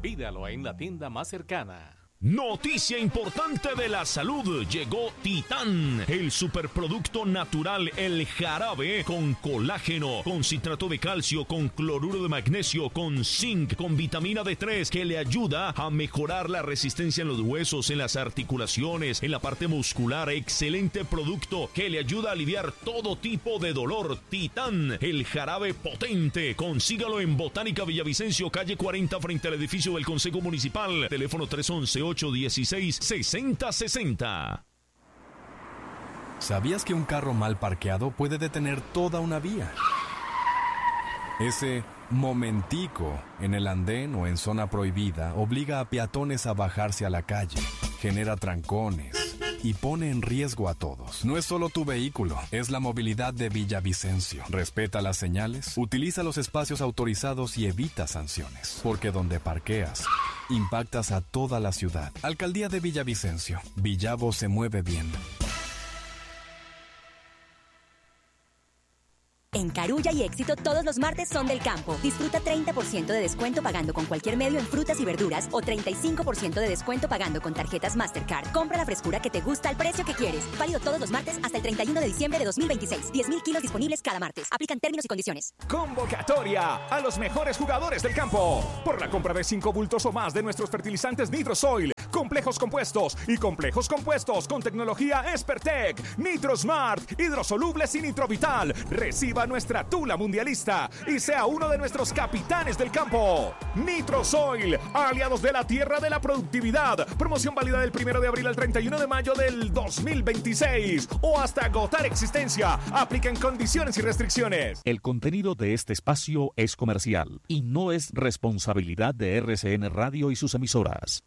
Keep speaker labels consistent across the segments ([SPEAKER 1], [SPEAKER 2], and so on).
[SPEAKER 1] Pídalo en la tienda más cercana.
[SPEAKER 2] Noticia importante de la salud, llegó Titán, el superproducto natural, el jarabe con colágeno, con citrato de calcio, con cloruro de magnesio, con zinc, con vitamina D3 que le ayuda a mejorar la resistencia en los huesos, en las articulaciones, en la parte muscular. Excelente producto que le ayuda a aliviar todo tipo de dolor. Titán, el jarabe potente. Consígalo en Botánica Villavicencio, calle 40 frente al edificio del Consejo Municipal. Teléfono 311-816-6060.
[SPEAKER 3] ¿Sabías que un carro mal parqueado puede detener toda una vía? Ese momentico en el andén o en zona prohibida obliga a peatones a bajarse a la calle, genera trancones y pone en riesgo a todos. No es solo tu vehículo, es la movilidad de Villavicencio. Respeta las señales, utiliza los espacios autorizados y evita sanciones, porque donde parqueas, impactas a toda la ciudad. Alcaldía de Villavicencio. Villavo se mueve bien.
[SPEAKER 4] En Carulla y Éxito todos los martes son del campo. Disfruta 30% de descuento pagando con cualquier medio en frutas y verduras o 35% de descuento pagando con tarjetas Mastercard. Compra la frescura que te gusta al precio que quieres. Válido todos los martes hasta el 31 de diciembre de 2026. 10,000 kilos disponibles cada martes. Aplican términos y condiciones.
[SPEAKER 5] Convocatoria a los mejores jugadores del campo. Por la compra de 5 bultos o más de nuestros fertilizantes Nitrosoil, complejos compuestos y complejos compuestos con tecnología Espertec, Nitrosmart, hidrosolubles y Nitrovital. Reciba nuestra tula mundialista y sea uno de nuestros capitanes del campo. Nitrosoil, aliados de la tierra de la productividad. Promoción válida del 1 de abril al 31 de mayo del 2026 o hasta agotar existencia. Aplican condiciones y restricciones.
[SPEAKER 6] El contenido de este espacio es comercial y no es responsabilidad de RCN Radio y sus emisoras.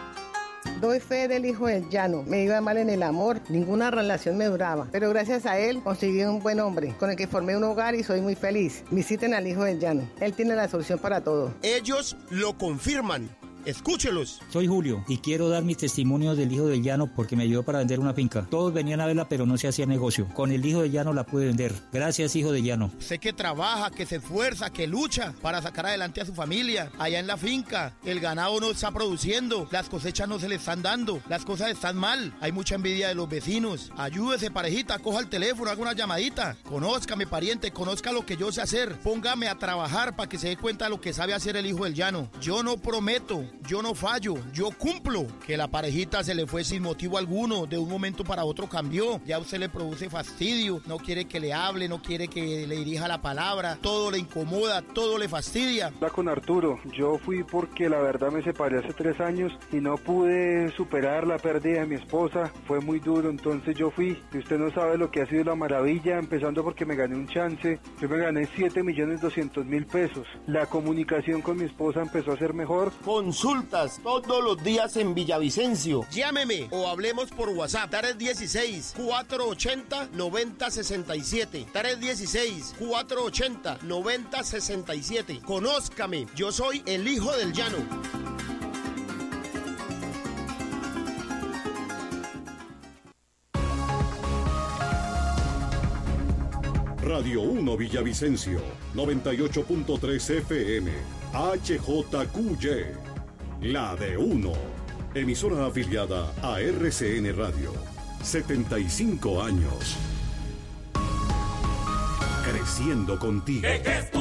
[SPEAKER 7] Doy fe del Hijo del Llano. Me iba mal en el amor, ninguna relación me duraba. Pero gracias a él conseguí un buen hombre, con el que formé un hogar y soy muy feliz. Visiten al Hijo del Llano. Él tiene la solución para todo.
[SPEAKER 8] Ellos lo confirman. Escúchelos.
[SPEAKER 9] Soy Julio y quiero dar mis testimonios del Hijo del Llano porque me ayudó para vender una finca. Todos venían a verla pero no se hacía negocio. Con el Hijo del Llano la pude vender. Gracias, Hijo del Llano.
[SPEAKER 8] Sé que trabaja, que se esfuerza, que lucha para sacar adelante a su familia. Allá en la finca, el ganado no está produciendo, las cosechas no se le están dando, las cosas están mal. Hay mucha envidia de los vecinos. Ayúdese, parejita, coja el teléfono, haga una llamadita. Conózcame, pariente, conozca lo que yo sé hacer. Póngame a trabajar para que se dé cuenta de lo que sabe hacer el Hijo del Llano. Yo no prometo, yo no fallo, yo cumplo. Que la parejita se le fue sin motivo alguno, de un momento para otro cambió. Ya a usted le produce fastidio, no quiere que le hable, no quiere que le dirija la palabra, todo le incomoda, todo le fastidia.
[SPEAKER 10] Hola, con Arturo, yo fui porque la verdad me separé hace 3 años y no pude superar la pérdida de mi esposa, fue muy duro, entonces yo fui, y usted no sabe lo que ha sido la maravilla, empezando porque me gané un chance, yo me gané 7.200.000 pesos, la comunicación con mi esposa empezó a ser mejor.
[SPEAKER 8] Consultas todos los días en Villavicencio. Llámeme o hablemos por WhatsApp. 316-480-9067. 316-480-9067. Conózcame, yo soy el Hijo del Llano.
[SPEAKER 11] Radio 1 Villavicencio, 98.3 FM, HJQY, la de 1, emisora afiliada a RCN Radio, 75 años, creciendo contigo.